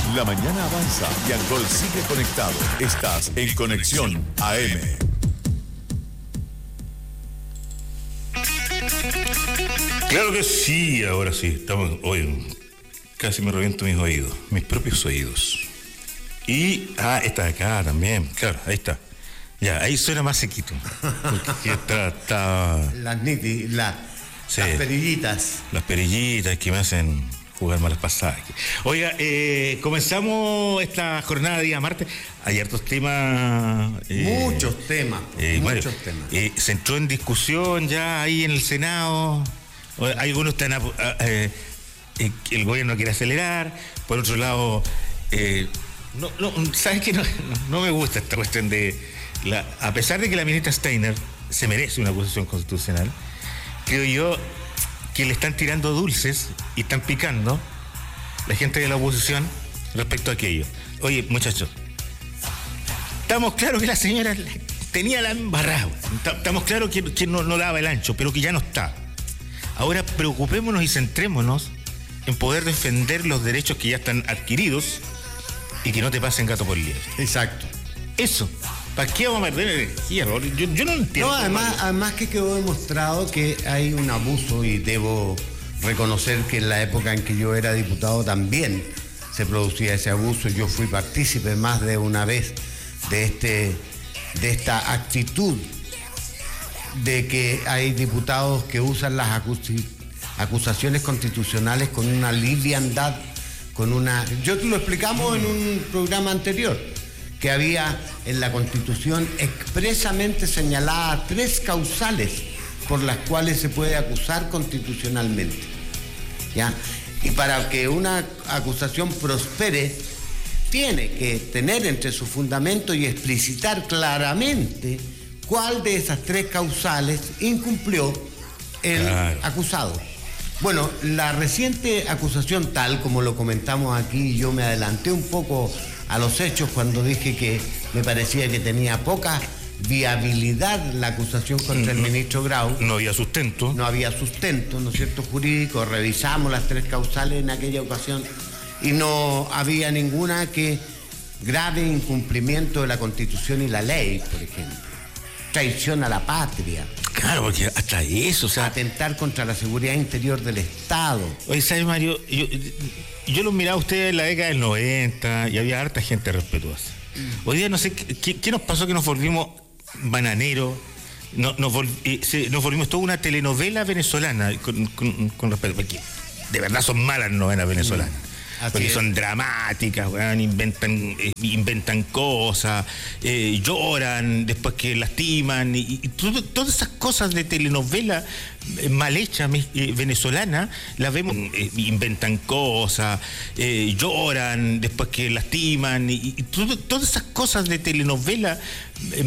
La mañana avanza y Angol sigue conectado. Estás en Conexión AM. Claro que sí, ahora sí. Estamos hoy. Casi me reviento mis oídos, mis propios oídos. Y, esta de acá también, claro, ahí está. Ya, ahí suena más sequito. Porque está... Las perillitas. Las perillitas que me hacen jugar malas pasadas. Oiga, comenzamos esta jornada de día martes. Hay hartos temas. Muchos temas. Se entró en discusión ya ahí en el Senado. Algunos están. El gobierno quiere acelerar. Por otro lado, ¿sabes qué? No me gusta esta cuestión de. A pesar de que la ministra Steiner se merece una acusación constitucional, creo yo que le están tirando dulces y están picando la gente de la oposición respecto a aquello. Oye, muchachos, estamos claros que la señora tenía la embarrada. Estamos claros que no daba el ancho, pero que ya no está. Ahora preocupémonos y centrémonos en poder defender los derechos que ya están adquiridos y que no te pasen gato por liebre. Exacto. Eso. ¿Para qué vamos a perder energía? Yo no entiendo. No, además que quedó demostrado que hay un abuso, y debo reconocer que en la época en que yo era diputado también se producía ese abuso. Yo fui partícipe más de una vez de esta actitud de que hay diputados que usan las acusaciones constitucionales con una liviandad, Yo te lo explicamos en un programa anterior, que había en la Constitución expresamente señaladas 3 causales por las cuales se puede acusar constitucionalmente, ¿ya? Y para que una acusación prospere, tiene que tener entre sus fundamentos y explicitar claramente cuál de esas 3 causales incumplió el acusado. Bueno, la reciente acusación, tal como lo comentamos aquí, yo me adelanté un poco a los hechos cuando dije que me parecía que tenía poca viabilidad la acusación contra el ministro Grau. No había sustento. No había sustento, ¿no es cierto?, jurídico. Revisamos las 3 causales en aquella ocasión y no había ninguna que grave incumplimiento de la Constitución y la ley, por ejemplo. Traición a la patria. Claro, porque hasta eso, o sea... Atentar contra la seguridad interior del Estado. Oye, ¿sabes, Mario? Yo los miraba a ustedes en la década del 90 y había harta gente respetuosa. Hoy día no sé qué nos pasó, que nos volvimos bananeros, nos volvimos toda una telenovela venezolana con respecto, porque de verdad son malas novelas venezolanas. Porque son dramáticas, inventan cosas, lloran después que lastiman, y todas esas cosas de telenovela mal hecha venezolana, las vemos, inventan cosas, lloran después que lastiman, y todas esas cosas de telenovela